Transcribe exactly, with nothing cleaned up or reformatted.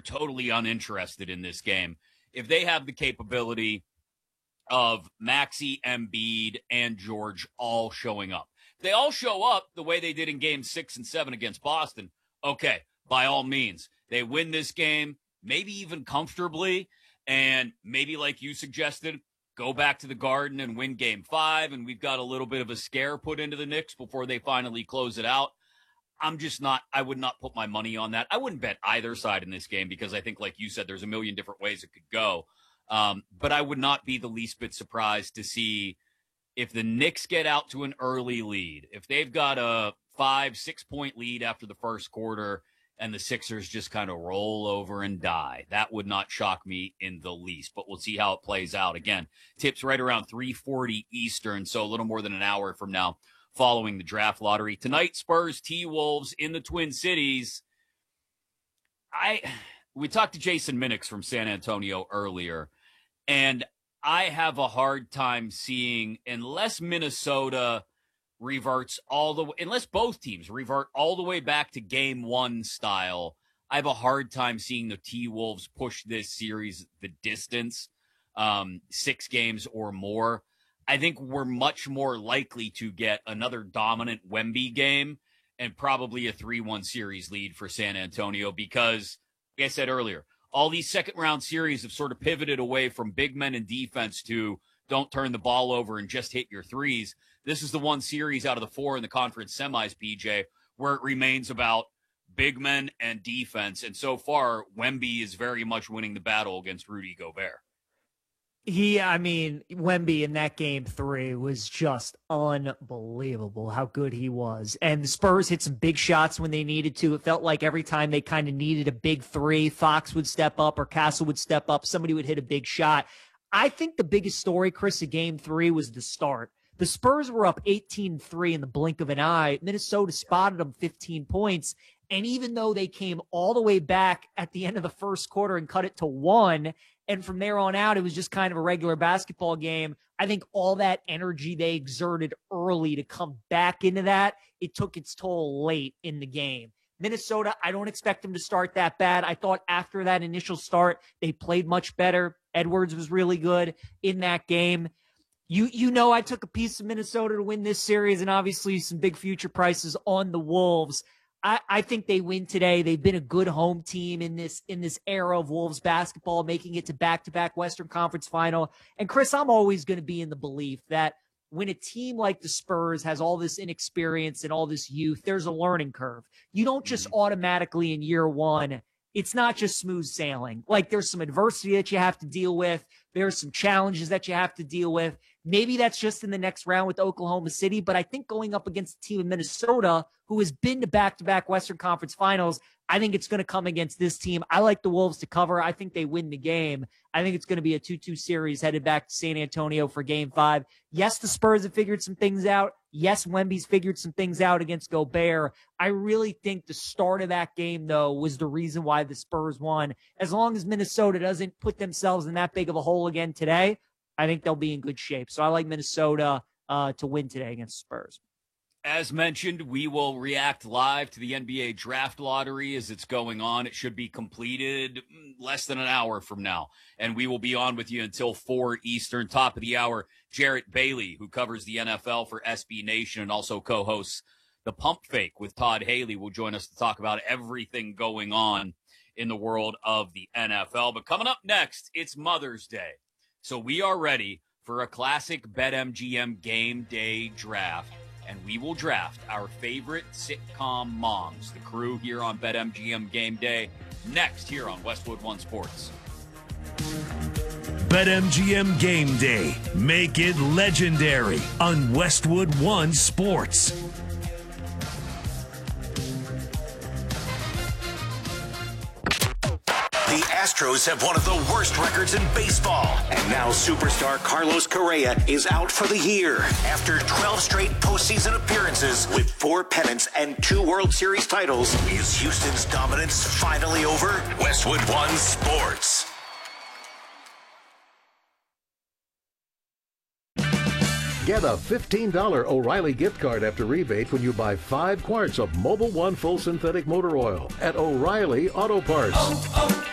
totally uninterested in this game. If they have the capability of Maxey, Embiid, and George all showing up, if they all show up the way they did in game six and seven against Boston, okay, by all means, they win this game, maybe even comfortably, and maybe like you suggested, go back to the Garden and win game five, and we've got a little bit of a scare put into the Knicks before they finally close it out. I'm just not, I would not put my money on that. I wouldn't bet either side in this game because I think, like you said, there's a million different ways it could go. Um, but I would not be the least bit surprised to see if the Knicks get out to an early lead, if they've got a five, six point lead after the first quarter and the Sixers just kind of roll over and die. That would not shock me in the least, but we'll see how it plays out. Again, tips right around three forty Eastern, so a little more than an hour from now following the draft lottery. Tonight, Spurs T-Wolves in the Twin Cities. I we talked to Jason Minix from San Antonio earlier, and I have a hard time seeing, unless Minnesota reverts all the way, unless both teams revert all the way back to game one style, I have a hard time seeing the T-Wolves push this series the distance, um, six games or more. I think we're much more likely to get another dominant Wemby game and probably a three one series lead for San Antonio because, like I said earlier, all these second-round series have sort of pivoted away from big men and defense to don't turn the ball over and just hit your threes. This is the one series out of the four in the conference semis, P J, where it remains about big men and defense. And so far, Wemby is very much winning the battle against Rudy Gobert. He, I mean, Wemby in that game three was just unbelievable how good he was. And the Spurs hit some big shots when they needed to. It felt like every time they kind of needed a big three, Fox would step up or Castle would step up. Somebody would hit a big shot. I think the biggest story, Chris, of game three was the start. The Spurs were up eighteen three in the blink of an eye. Minnesota spotted them fifteen points. And even though they came all the way back at the end of the first quarter and cut it to one, and from there on out, it was just kind of a regular basketball game, I think all that energy they exerted early to come back into that, it took its toll late in the game. Minnesota, I don't expect them to start that bad. I thought after that initial start, they played much better. Edwards was really good in that game. You you know I took a piece of Minnesota to win this series, and obviously some big future prices on the Wolves. I, I think they win today. They've been a good home team in this in this era of Wolves basketball, making it to back-to-back Western Conference Final. And, Chris, I'm always going to be in the belief that when a team like the Spurs has all this inexperience and all this youth, there's a learning curve. You don't just automatically in year one, it's not just smooth sailing. Like, there's some adversity that you have to deal with. There's some challenges that you have to deal with. Maybe that's just in the next round with Oklahoma City, but I think going up against a team in Minnesota who has been to back-to-back Western Conference Finals, I think it's going to come against this team. I like the Wolves to cover. I think they win the game. I think it's going to be a two two series headed back to San Antonio for game five. Yes, the Spurs have figured some things out. Yes, Wemby's figured some things out against Gobert. I really think the start of that game, though, was the reason why the Spurs won. As long as Minnesota doesn't put themselves in that big of a hole again today, I think they'll be in good shape. So I like Minnesota uh, to win today against Spurs. As mentioned, we will react live to the N B A draft lottery as it's going on. It should be completed less than an hour from now. And we will be on with you until four Eastern. Top of the hour, Jarrett Bailey, who covers the N F L for S B Nation and also co-hosts The Pump Fake with Todd Haley, will join us to talk about everything going on in the world of the N F L. But coming up next, it's Mother's Day. So we are ready for a classic BetMGM game day draft. And we will draft our favorite sitcom moms, the crew here on BetMGM Game Day, next here on Westwood One Sports. BetMGM Game Day. Make it legendary on Westwood One Sports. The Astros have one of the worst records in baseball. And now superstar Carlos Correa is out for the year after twelve straight postseason appearances with four pennants and two World Series titles. Is Houston's dominance finally over? Westwood One Sports. Get a fifteen dollars O'Reilly gift card after rebate when you buy five quarts of Mobil One Full Synthetic Motor Oil at O'Reilly Auto Parts. Oh, oh.